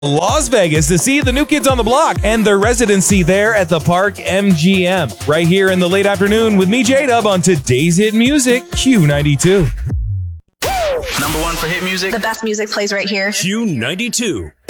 Las Vegas to see the New Kids on the Block and their residency there at the Park MGM. Right here in the late afternoon with me, J-Dub, on today's hit music, Q92. Number one for hit music. The best music plays right here. Q92.